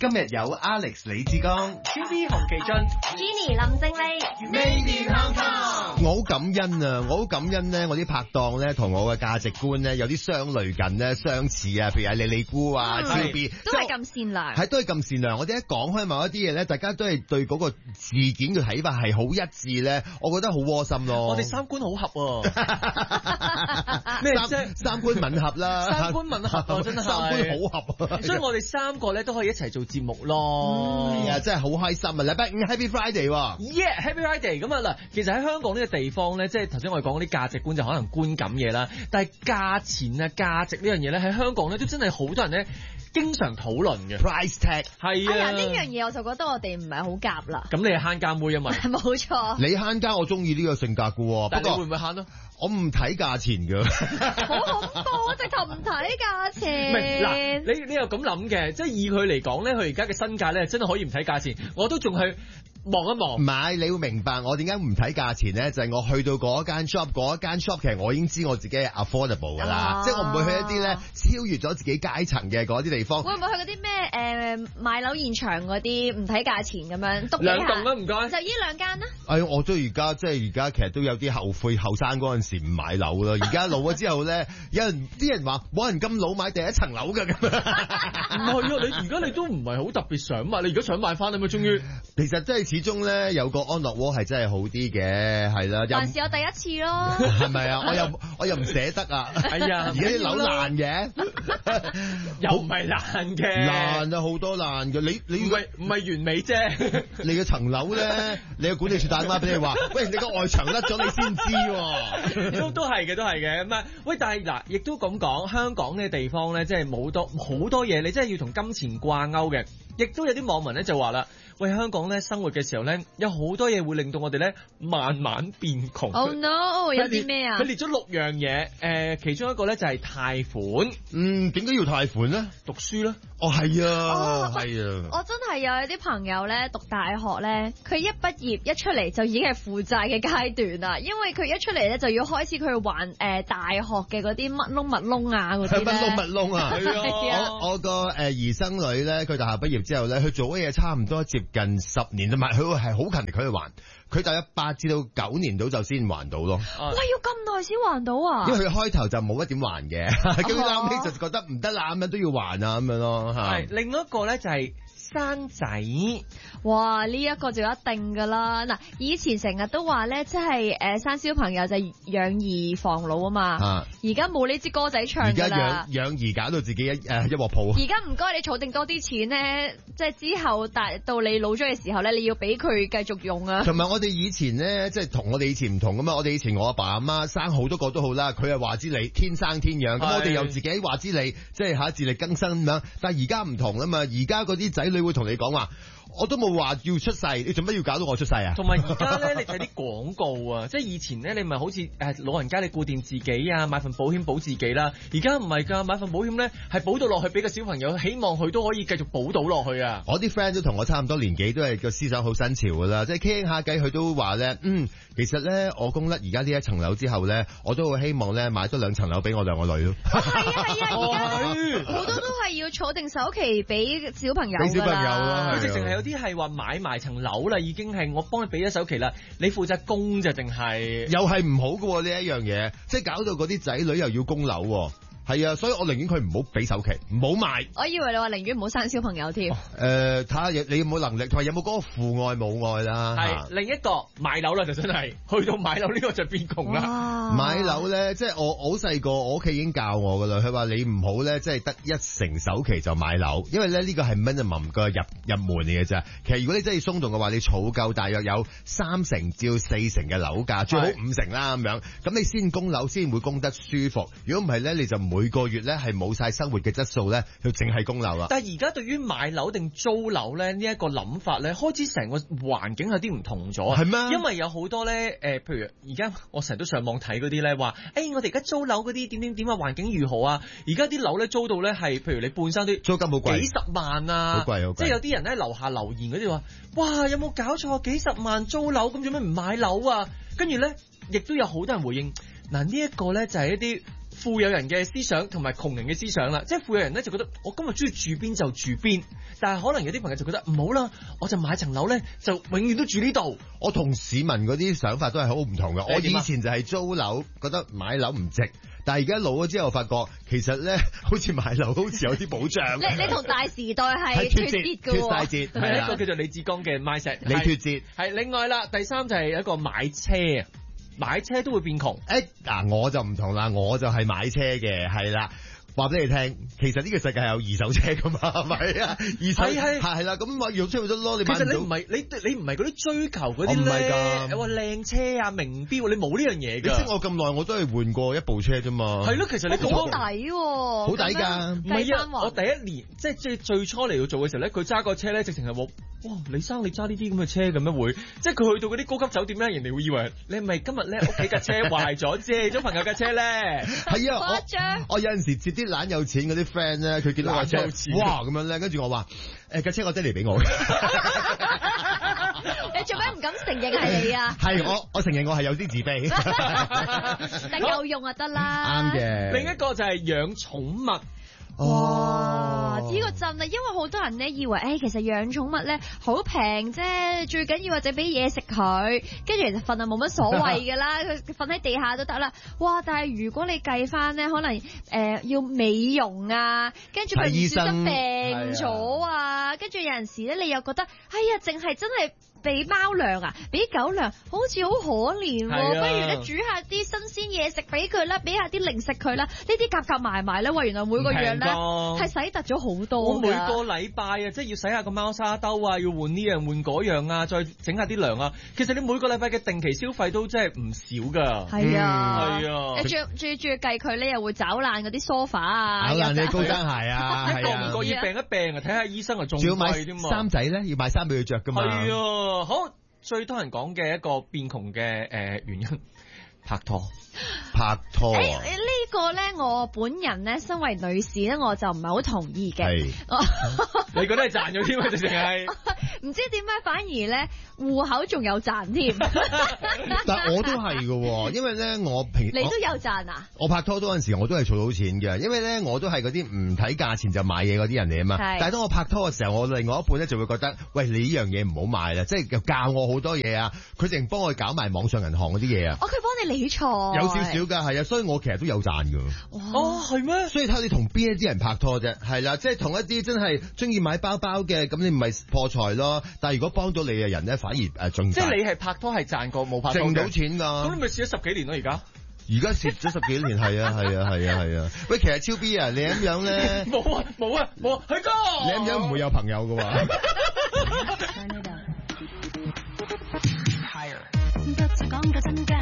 今日有 Alex 李志剛、 TV 洪其俊、 Jenny 林正麗、 Made in Hong Kong。我好感恩啊！我好感恩咧，我啲拍檔咧同我嘅價值觀咧有啲相類近咧，相似啊。譬如係莉莉姑啊、超 B， 都係咁善良， 係都係咁善良。我哋一講開某一啲嘢咧，大家都係對嗰個事件嘅睇法係好一致咧，我覺得好窩心咯。 我哋三觀好合喎，咩啫？ 三觀吻合啦， 三觀吻合啊，真係三觀好合啊！ 所以我哋三個咧都可以一齊做節目咯。 係啊，真係好開心啊！禮拜五 Happy Friday 喎 ，Yeah，Happy Friday。咁啊嗱，其實喺香港呢個地方咧，即係頭先我哋講嗰啲價值觀就可能觀感嘢啦，但係價錢啊、價值呢樣嘢咧喺香港咧都真係好多人咧經常討論嘅。 Price tag 係啊， 哎呀呢樣嘢我就覺得我哋唔係好夾啦。 咁你係慳家妹啊嘛？ 冇錯。 你慳家，我中意呢個性格嘅喎。 但係你會唔會慳啊？ 我唔睇價錢㗎。 好恐怖，我直頭唔睇價錢。 唔係嗱，你又咁諗嘅，即係以佢嚟講咧，佢而家嘅身價咧真係可以唔睇價錢，我都仲係望一望。 唔係，你會明白我點解唔睇價錢咧？就係我去到嗰間 shop，其實我已經知我自己係 affordable 㗎啦，即係我唔會去一啲咧超越咗自己階層嘅嗰啲地方。 會唔會去嗰啲咩買樓現場嗰啲唔睇價錢咁樣篤幾下？ 兩棟啦，唔該。 就呢兩間啦。 我都而家其實都有啲後悔，後生嗰陣時唔買樓啦。而家老咗之後咧，啲人話冇人咁老買第一層樓㗎咁樣。 唔係啊，你而家你都唔係好特別想買，你而家想買翻啊嘛，終於。 其實真係始終咧有個安樂窩係真係好啲嘅，係啦。 還是有第一次咯。 係咪啊？我又唔捨得啊！ 哎呀， 而家啲樓爛嘅， 又唔係爛嘅， 爛啊好多爛嘅。你唔係完美啫。 你嘅層樓咧，你嘅管理處打電話俾你話，喂，你個外牆甩咗，你先知喎。 都係嘅咁啊！喂，但係嗱，亦都咁講，香港呢個地方咧，即係好多嘢，你真係要同金錢掛鈎嘅。亦都有啲網民咧就話啦，喂，香港咧生活嘅時候咧，有好多嘢會令到我哋咧慢慢變窮。 Oh no！ 有啲咩啊？ 佢列咗6樣嘢，其中一個咧就係貸款。 點解要貸款咧？ 讀書啦。 哦，係啊，係啊。 我真係有啲朋友咧讀大學咧，佢一畢業一出嚟就已經係負債嘅階段啦，因為佢一出嚟咧就要開始佢還大學嘅嗰啲乜窿物窿啊嗰啲咧。 乜窿物窿啊！ 係啊。 我個兒生女咧，佢大學畢業之後咧，佢做嘅嘢差唔多接近10年，同埋佢係好勤力，佢去還。佢大約8至到9年到就先還到咯。 哇！要咁耐先還到啊？ 因為佢開頭就冇乜點還嘅，咁後尾就覺得唔得啦，咁樣都要還啊，咁樣咯。 係另一個咧就係生仔。 哇！呢一個就一定噶啦。嗱，以前成日都話咧，即係生小朋友就養兒防老啊嘛。而家冇呢支歌仔唱噶啦。 而家養兒搞到自己一鑊泡。 而家唔該你儲定多啲錢咧，即係之後到你老咗嘅時候咧，你要俾佢繼續用啊。 同埋我哋以前咧，即係同我哋以前唔同噶嘛。我哋以前我阿爸阿媽生好多個都好啦，佢係話之你天生天養，咁我哋又自己話之你，即係自力更生咁樣。但係而家唔同啊嘛，而家嗰啲仔女會同你講話。我都冇話要出世，你做乜要搞到我出世啊？ 同埋而家咧，你睇啲廣告啊，即係以前咧，你咪好似老人家你顧掂自己啊，買份保險保自己啦。而家唔係㗎，買份保險咧係保到落去俾個小朋友，希望佢都可以繼續保到落去啊！ 我啲 friend 都同我差唔多年紀，都係個思想好新潮㗎啦。即係傾下偈，佢都話咧，其實咧我供甩而家呢一層樓之後咧，我都會希望咧買多2層樓俾我2個女咯。 係啊，而家好多都係要儲定首期俾小朋友㗎啦。 佢直情係有啲係話買埋層樓啦，已經係我幫你俾咗首期啦，你負責供就定係又係唔好㗎喎呢一樣嘢，即係搞到嗰啲仔女又要供樓喎。係啊，所以我寧願佢唔好俾首期，唔好買。 我以為你話寧願唔好生小朋友添。 睇下你有冇能力，同埋有冇嗰個父愛母愛啦。 係另一個買樓啦，就真係去到買樓呢個就變窮啦。 買樓咧，即係我好細個，我屋企已經教我噶啦。佢話你唔好咧，即係得1成首期就買樓，因為咧呢個係 minimum 個入門嚟嘅啫。其實如果你真係鬆動嘅話，你儲夠大約有3成至4成嘅樓價，最好5成啦咁樣，咁你先供樓先會供得舒服。如果唔係咧，你就每個月咧係冇晒生活嘅質素咧，就淨係供樓啦。 但係而家對於買樓定租樓咧呢一個諗法咧，開始成個環境有啲唔同咗。 係咩？ 因為有好多咧譬如而家我成日都上網睇嗰啲咧話，我哋而家租樓嗰啲點啊，環境如何啊？而家啲樓咧租到咧係譬如你半山啲租金好貴， 幾十萬啊， 好貴。 即係有啲人咧樓下留言嗰啲話，哇，有冇搞錯？幾十萬租樓咁做咩唔買樓啊？跟住咧亦都有好多人回應，嗱呢一個咧就係一啲富有人嘅思想同埋窮人嘅思想啦。即係富有人咧就覺得我今日中意住邊就住邊，但係可能有啲朋友就覺得唔好啦，我就買層樓咧就永遠都住呢度。 我同市民嗰啲想法都係好唔同嘅。我以前就係租樓，覺得買樓唔值。但係而家老咗之後，發覺其實咧，好似買樓好似有啲保障。 你同大時代係脫節嘅喎， 脫曬節， 係一個叫做李志剛嘅 mindset。 你脫節係另外啦，第三就係一個買車啊，買車都會變窮。 嗱，我就唔同啦，我就係買車嘅，係啦。話俾你聽，其實呢個世界係有二手車噶嘛，係咪啊？二手係啦，咁買二手車咪得咯。你買唔到， 其實你唔係嗰啲追求嗰啲咧，你話靚車啊、名錶，你冇呢樣嘢㗎。 你識我咁耐，我都係換過一部車啫嘛。 係咯，其實你好抵喎， 好抵㗎。 唔係啊，我第一年即係最初嚟到做嘅時候咧，佢揸個車咧，直情係話：哇，李生你揸呢啲咁嘅車咁樣會，即係佢去到嗰啲高級酒店咧，人哋會以為你係咪今日咧屋企架車壞咗借咗朋友架車咧？係啊，我有陣時接啲懶有錢嗰啲 friend 咧，佢見到架車，哇咁樣咧，跟住我話架車我爹哋俾我嘅。 你做咩唔敢承認係你啊？ 係我承認我係有啲自卑， 但夠用就得啦。 啱嘅。 另一個就係養寵物。 哇！呢個真啊，因為好多人咧以為，其實養寵物咧好平啫，最緊要或者俾嘢食佢，跟住其實瞓啊冇乜所謂㗎啦，佢瞓喺地下都得啦。哇！但係如果你計翻咧，可能要美容啊，跟住佢唔小心病咗啊，跟住有陣時咧你又覺得，淨係真係俾貓糧啊，俾狗糧，好似好可憐喎。不如咧煮下啲新鮮嘢食俾佢啦，俾下啲零食佢啦。呢啲夾埋咧，原來每個月咧係使突咗好多。 我每個禮拜啊，即係要洗下個貓砂兜啊，要換呢樣換嗰樣啊，再整下啲糧啊。其實你每個禮拜嘅定期消費都真係唔少㗎。 係啊， 係啊。 你仲要計佢咧，又會找爛嗰啲 sofa 啊， 找爛你高踭鞋啊， 一個唔覺意病一病啊，睇下醫生啊，仲要買貴添嘛。 衫仔咧，要買衫俾佢着㗎嘛。 係啊，好，最多人講嘅一個變窮嘅原因，拍拖。 呢個咧，我本人咧，身為女士咧，我就唔係好同意嘅。 你覺得係賺咗添啊？直情係唔知點解反而咧戶口仲有賺添。 但我都係嘅，因為咧你都有賺啊？ 我拍拖嗰陣時，我都係儲到錢嘅，因為咧我都係嗰啲唔睇價錢就買嘢嗰啲人嚟啊嘛。但係當我拍拖嘅時候，我另外一半咧就會覺得，喂，你呢樣嘢唔好買啦，即係又教我好多嘢啊。佢淨幫我搞埋網上銀行嗰啲嘢啊。 佢幫你理財。 有少少㗎，係啊，所以我其實都有賺㗎。 係咩？ 所以睇下你同邊一啲人拍拖啫，係啦，即係同一啲真係中意買包包嘅，咁你唔係破財咯。但係如果幫到你嘅人咧，反而仲即係你係拍拖係賺過冇拍拖掙到錢㗎。咁你咪試咗10幾年咯， 而家蝕咗10幾年，係啊。喂，其實超 B 啊，你咁樣咧， 冇啊，許哥， 你咁樣唔會有朋友㗎喎。